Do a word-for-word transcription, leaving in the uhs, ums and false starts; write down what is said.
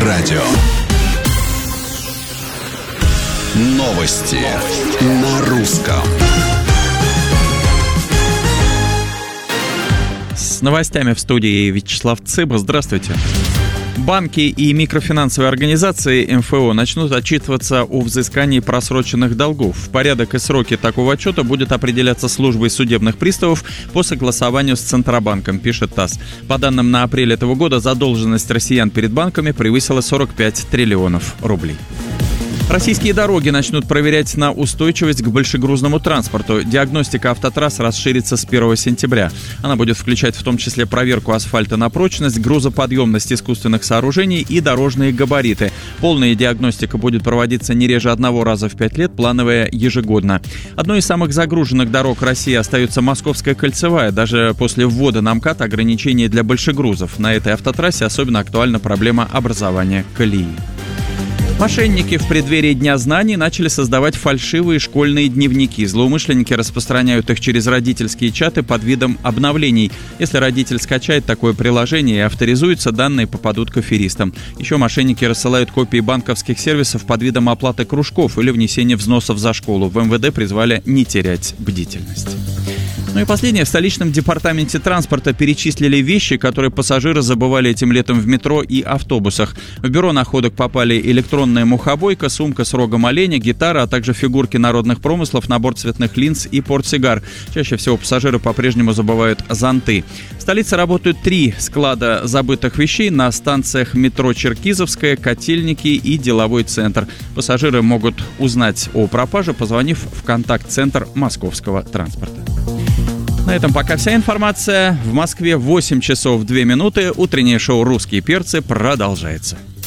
радио. Новости на русском. С новостями в студии Вячеслав Цыба. Здравствуйте. Банки и микрофинансовые организации эм эф о начнут отчитываться о взыскании просроченных долгов. Порядок и сроки такого отчета будет определяться службой судебных приставов по согласованию с Центробанком, пишет ТАСС. По данным на апрель этого года, задолженность россиян перед банками превысила сорок пять триллионов рублей. Российские дороги начнут проверять на устойчивость к большегрузному транспорту. Диагностика автотрасс расширится с первого сентября. Она будет включать в том числе проверку асфальта на прочность, грузоподъемность искусственных сооружений и дорожные габариты. Полная диагностика будет проводиться не реже одного раза в пять лет, плановая ежегодно. Одной из самых загруженных дорог России остается Московская кольцевая. Даже после ввода на МКАД ограничений для большегрузов. На этой автотрассе особенно актуальна проблема образования колеи. Мошенники в преддверии Дня знаний начали создавать фальшивые школьные дневники. Злоумышленники распространяют их через родительские чаты под видом обновлений. Если родитель скачает такое приложение и авторизуется, данные попадут к аферистам. Еще мошенники рассылают копии банковских сервисов под видом оплаты кружков или внесения взносов за школу. В эм вэ дэ призвали не терять бдительность. Ну и последнее. В столичном департаменте транспорта перечислили вещи, которые пассажиры забывали этим летом в метро и автобусах. В бюро находок попали электронная мухобойка, сумка с рогом оленя, гитара, а также фигурки народных промыслов, набор цветных линз и портсигар. Чаще всего пассажиры по-прежнему забывают зонты. В столице работают три склада забытых вещей на станциях метро Черкизовская, Котельники и Деловой центр. Пассажиры могут узнать о пропаже, позвонив в контакт-центр московского транспорта. На этом пока вся информация. В Москве восемь часов две минуты. Утреннее шоу «Русские перцы» продолжается.